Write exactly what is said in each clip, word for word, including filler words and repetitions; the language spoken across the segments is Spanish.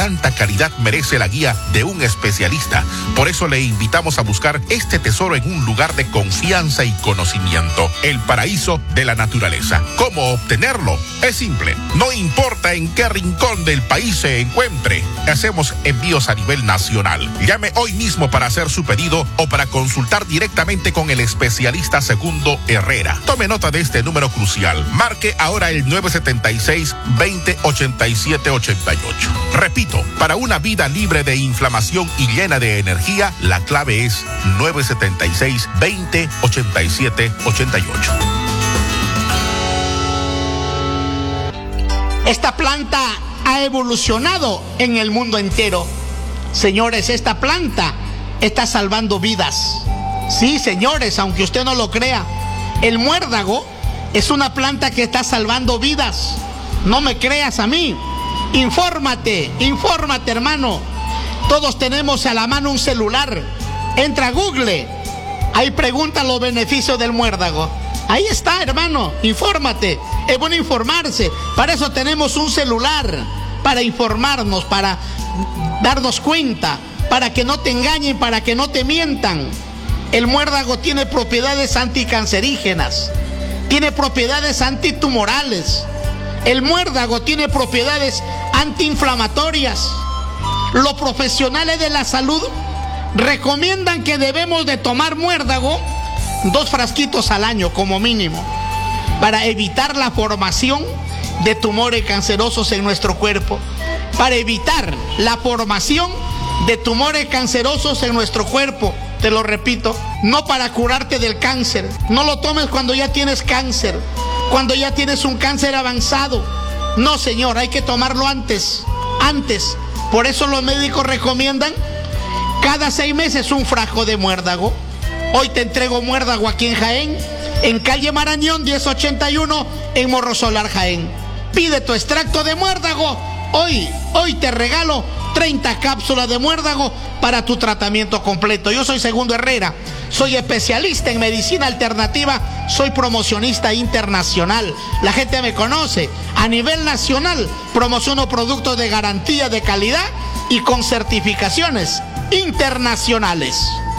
tanta calidad merece la guía de un especialista. Por eso le invitamos a buscar este tesoro en un lugar de confianza y conocimiento, el paraíso de la naturaleza. ¿Cómo obtenerlo? Es simple, no importa en qué rincón del país se encuentre, hacemos envíos a nivel nacional. Llame hoy mismo para hacer su pedido o para consultar directamente con el especialista Segundo Herrera. Tome nota de este número crucial. Marque ahora el nueve siete seis, veinte, ochenta y siete, ochenta y ocho. Repito, para una vida libre de inflamación y llena de energía, la clave es nueve siete seis, veinte, ochenta y siete, ochenta y ocho. Esta planta ha evolucionado en el mundo entero. Señores, esta planta está salvando vidas. Sí, señores, aunque usted no lo crea, el muérdago es una planta que está salvando vidas. No me creas a mí. Infórmate, infórmate, hermano. Todos tenemos a la mano un celular. Entra a Google. Ahí pregunta los beneficios del muérdago. Ahí está, hermano. Infórmate. Es bueno informarse. Para eso tenemos un celular. Para informarnos, para darnos cuenta, para que no te engañen, para que no te mientan. El muérdago tiene propiedades anticancerígenas, tiene propiedades antitumorales. El muérdago tiene propiedades antiinflamatorias. Los profesionales de la salud recomiendan que debemos de tomar muérdago dos frasquitos al año como mínimo para evitar la formación de tumores cancerosos en nuestro cuerpo, para evitar la formación de tumores cancerosos en nuestro cuerpo. Te lo repito, no para curarte del cáncer. No lo tomes cuando ya tienes cáncer, cuando ya tienes un cáncer avanzado. No, señor, hay que tomarlo antes, antes. Por eso los médicos recomiendan cada seis meses un frasco de muérdago. Hoy te entrego muérdago aquí en Jaén, en calle Marañón diez ochenta y uno, en Morro Solar, Jaén. Pide tu extracto de muérdago. Hoy, hoy te regalo treinta cápsulas de muérdago para tu tratamiento completo. Yo soy Segundo Herrera, soy especialista en medicina alternativa, soy promocionista internacional. La gente me conoce. A nivel nacional, promociono productos de garantía de calidad y con certificaciones internacionales.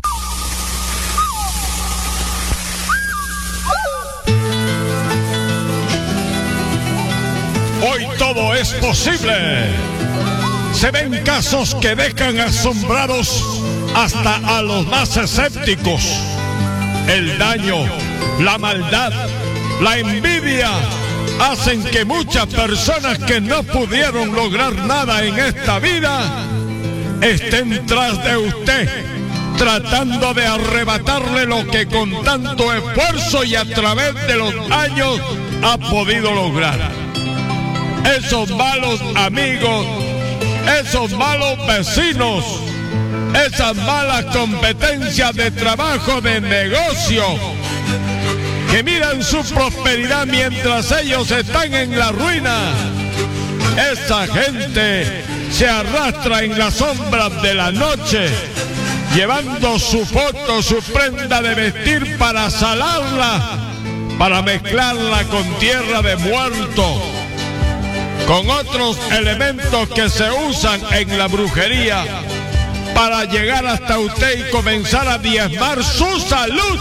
Hoy todo es posible. Se ven casos que dejan asombrados hasta a los más escépticos. El daño, la maldad, la envidia hacen que muchas personas que no pudieron lograr nada en esta vida estén tras de usted, tratando de arrebatarle lo que con tanto esfuerzo y a través de los años ha podido lograr. Esos malos amigos, esos malos vecinos, esas malas competencias de trabajo, de negocio, que miran su prosperidad mientras ellos están en la ruina. Esa gente se arrastra en las sombras de la noche, llevando su foto, su prenda de vestir para salarla, para mezclarla con tierra de muerto, con otros elementos que se usan en la brujería para llegar hasta usted y comenzar a diezmar su salud,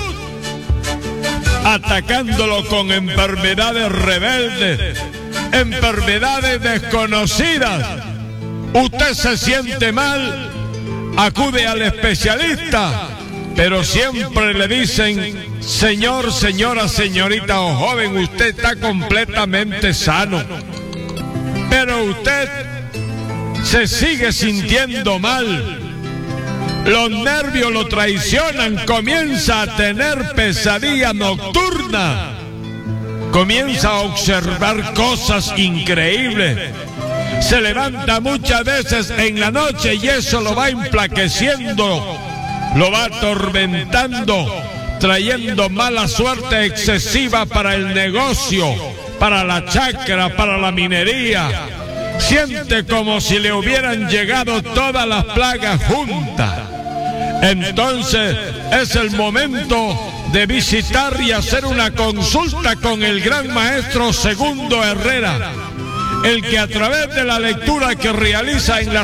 atacándolo con enfermedades rebeldes, enfermedades desconocidas. Usted se siente mal, acude al especialista, pero siempre le dicen: señor, señora, señorita o joven, usted está completamente sano. Pero usted se sigue sintiendo mal, los nervios lo traicionan, comienza a tener pesadilla nocturna, comienza a observar cosas increíbles, se levanta muchas veces en la noche y eso lo va enflaqueciendo, lo va atormentando, trayendo mala suerte excesiva para el negocio, para la chacra, para la minería. Siente como si le hubieran llegado todas las plagas juntas. Entonces es el momento de visitar y hacer una consulta con el gran maestro Segundo Herrera, el que a través de la lectura que realiza en la